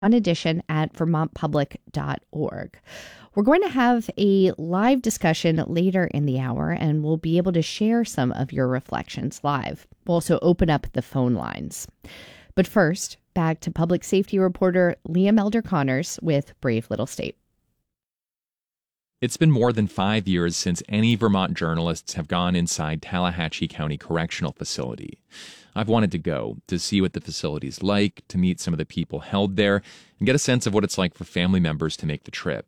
edition at vermontpublic.org. We're going to have a live discussion later in the hour, and we'll be able to share some of your reflections live. We'll also open up the phone lines. But first, back to public safety reporter Liam Elder Connors with Brave Little State. It's been more than 5 years since any Vermont journalists have gone inside Tallahatchie County Correctional Facility. I've wanted to go to see what the facility's like, to meet some of the people held there, and get a sense of what it's like for family members to make the trip.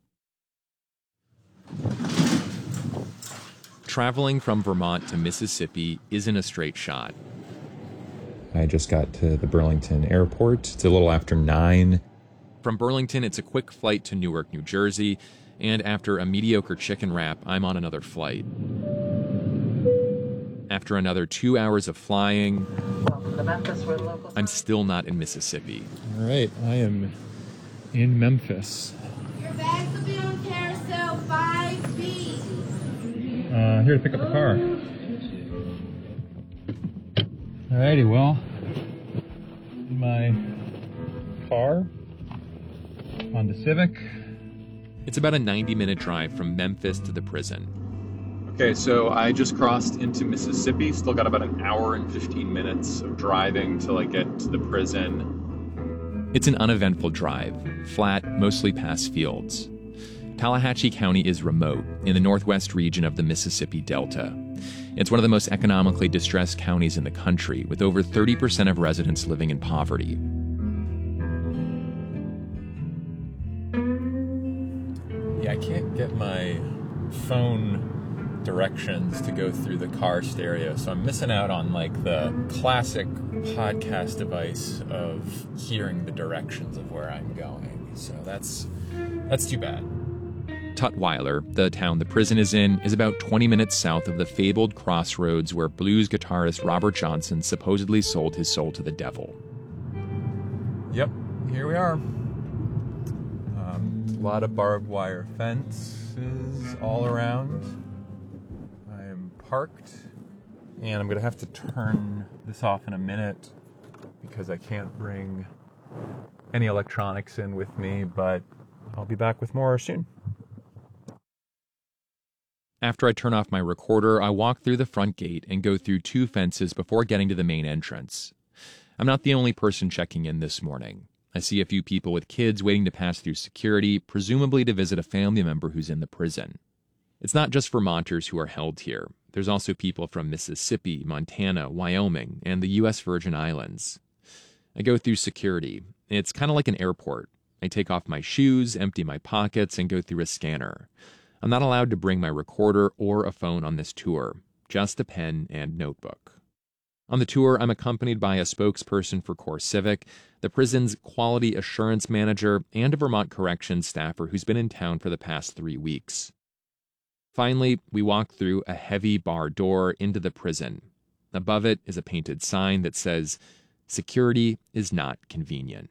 Traveling from Vermont to Mississippi isn't a straight shot. I just got to the Burlington airport. It's a little after 9. From Burlington, it's a quick flight to Newark, New Jersey, and after a mediocre chicken wrap, I'm on another flight. After another 2 hours of flying, I'm still not in Mississippi. All right, I am in Memphis. Your bags will be on carousel 5B. Here to pick up a car. Alrighty, well, in my car, Honda Civic. It's about a 90-minute drive from Memphis to the prison. Okay, so I just crossed into Mississippi. Still got about an hour and 15 minutes of driving till I get to the prison. It's an uneventful drive, flat, mostly past fields. Tallahatchie County is remote, in the northwest region of the Mississippi Delta. It's one of the most economically distressed counties in the country, with over 30% of residents living in poverty. Yeah, I can't get my phone directions to go through the car stereo, so I'm missing out on like the classic podcast device of hearing the directions of where I'm going. So that's too bad. Tutwiler, the town the prison is in, is about 20 minutes south of the fabled crossroads where blues guitarist Robert Johnson supposedly sold his soul to the devil. Yep, here we are. A lot of barbed wire fences all around. I am parked, and I'm going to have to turn this off in a minute because I can't bring any electronics in with me, but I'll be back with more soon. After I turn off my recorder, I walk through the front gate and go through 2 fences before getting to the main entrance. I'm not the only person checking in this morning. I see a few people with kids waiting to pass through security, presumably to visit a family member who's in the prison. It's not just Vermonters who are held here. There's also people from Mississippi, Montana, Wyoming, and the U.S. Virgin Islands. I go through security. It's kind of like an airport. I take off my shoes, empty my pockets, and go through a scanner. I'm not allowed to bring my recorder or a phone on this tour, just a pen and notebook. On the tour, I'm accompanied by a spokesperson for CoreCivic, the prison's quality assurance manager, and a Vermont corrections staffer who's been in town for the past 3 weeks. Finally, we walk through a heavy bar door into the prison. Above it is a painted sign that says, "Security is not convenient."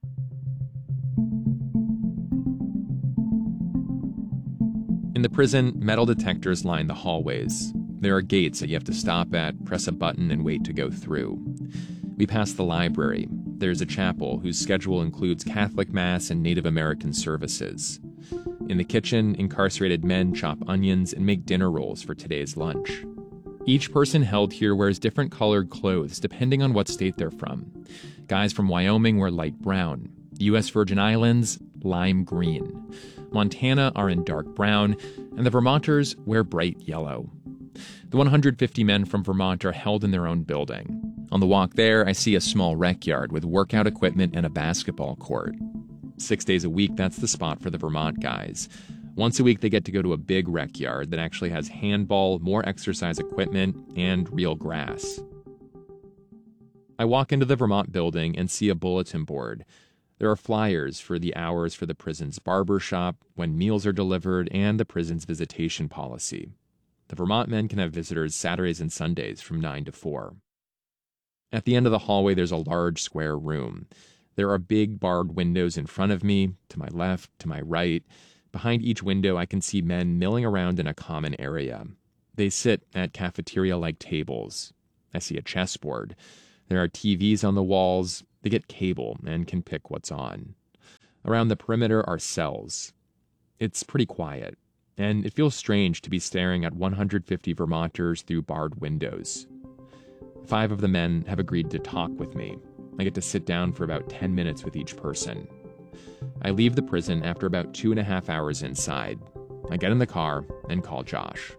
In the prison, metal detectors line the hallways. There are gates that you have to stop at, press a button, and wait to go through. We pass the library. There's a chapel whose schedule includes Catholic Mass and Native American services. In the kitchen, incarcerated men chop onions and make dinner rolls for today's lunch. Each person held here wears different colored clothes depending on what state they're from. Guys from Wyoming wear light brown. The U.S. Virgin Islands, lime green. Montana are in dark brown, and the Vermonters wear bright yellow. The 150 men from Vermont are held in their own building. On the walk there, I see a small rec yard with workout equipment and a basketball court. 6 days a week, that's the spot for the Vermont guys. Once a week, they get to go to a big rec yard that actually has handball, more exercise equipment, and real grass. I walk into the Vermont building and see a bulletin board. There are flyers for the hours for the prison's barber shop, when meals are delivered, and the prison's visitation policy. The Vermont men can have visitors Saturdays and Sundays from 9 to 4. At the end of the hallway, there's a large square room. There are big barred windows in front of me, to my left, to my right. Behind each window, I can see men milling around in a common area. They sit at cafeteria-like tables. I see a chessboard. There are TVs on the walls. They get cable and can pick what's on. Around the perimeter are cells. It's pretty quiet, and it feels strange to be staring at 150 Vermonters through barred windows. 5 of the men have agreed to talk with me. I get to sit down for about 10 minutes with each person. I leave the prison after about 2.5 hours inside. I get in the car and call Josh.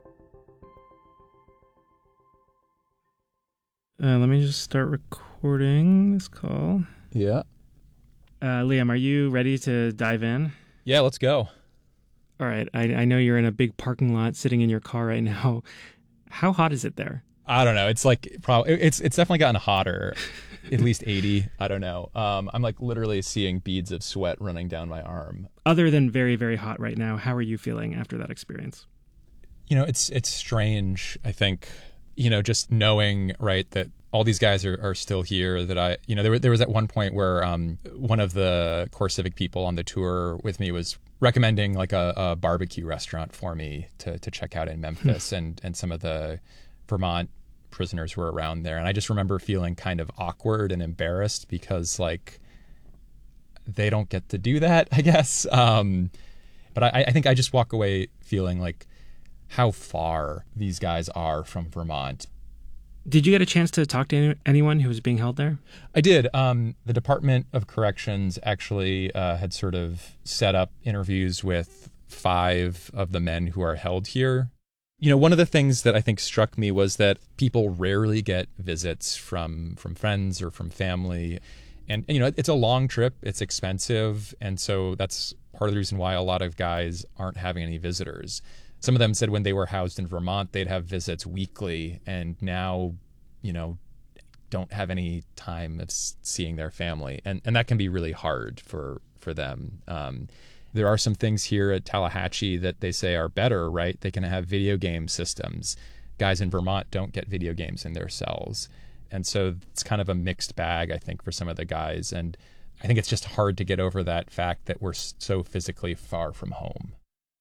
Let me just start recording this call. Yeah. Liam, are you ready to dive in? Yeah, let's go. All right. I know you're in a big parking lot sitting in your car right now. How hot is it there? I don't know. It's like it's definitely gotten hotter, at least 80. I don't know. I'm like literally seeing beads of sweat running down my arm. Other than very, very hot right now, how are you feeling after that experience? You know, it's strange, I think, just knowing, right, that all these guys are still here, that there was at one point where one of the CoreCivic people on the tour with me was recommending like a barbecue restaurant for me to check out in Memphis, and some of the Vermont prisoners were around there. And I just remember feeling kind of awkward and embarrassed because like they don't get to do that, I guess. But I think I just walk away feeling like how far these guys are from Vermont. Did you get a chance to talk to anyone who was being held there? I did. The Department of Corrections actually had sort of set up interviews with 5 of the men who are held here. One of the things that I think struck me was that people rarely get visits from friends or from family. And it's a long trip. It's expensive. And so that's part of the reason why a lot of guys aren't having any visitors. Some of them said when they were housed in Vermont, they'd have visits weekly, and now, don't have any time of seeing their family. And that can be really hard for them. There are some things here at Tallahatchie that they say are better, right? They can have video game systems. Guys in Vermont don't get video games in their cells. And so it's kind of a mixed bag, I think, for some of the guys. And I think it's just hard to get over that fact that we're so physically far from home.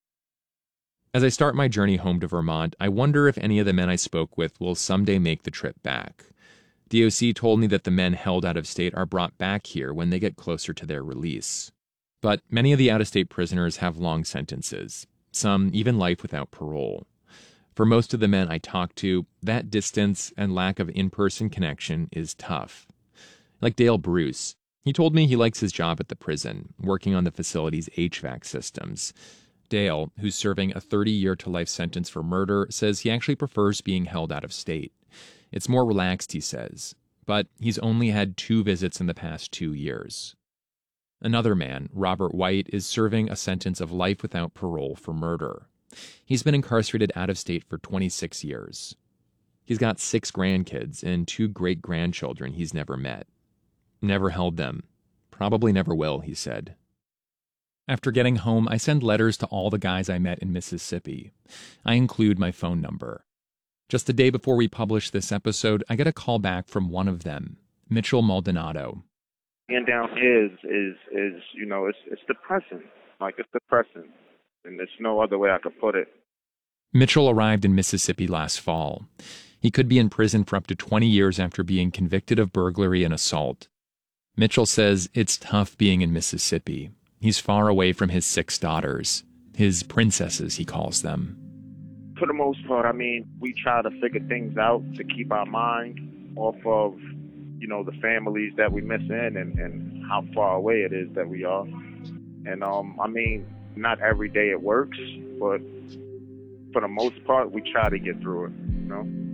As I start my journey home to Vermont, I wonder if any of the men I spoke with will someday make the trip back. DOC told me that the men held out of state are brought back here when they get closer to their release. But many of the out-of-state prisoners have long sentences, some even life without parole. For most of the men I talked to, that distance and lack of in-person connection is tough. Like Dale Bruce, he told me he likes his job at the prison, working on the facility's HVAC systems. Dale, who's serving a 30-year-to-life sentence for murder, says he actually prefers being held out of state. It's more relaxed, he says, but he's only had 2 visits in the past 2 years. Another man, Robert White, is serving a sentence of life without parole for murder. He's been incarcerated out of state for 26 years. He's got 6 grandkids and 2 great-grandchildren he's never met. Never held them. Probably never will, he said. After getting home, I send letters to all the guys I met in Mississippi. I include my phone number. Just the day before we publish this episode, I get a call back from one of them, Mitchell Maldonado. And down is it's depressing. Like, it's depressing. And there's no other way I could put it. Mitchell arrived in Mississippi last fall. He could be in prison for up to 20 years after being convicted of burglary and assault. Mitchell says it's tough being in Mississippi. He's far away from his 6 daughters, his princesses, he calls them. For the most part, we try to figure things out to keep our mind off of, the families that we miss in and how far away it is that we are. And, not every day it works, but for the most part, we try to get through it,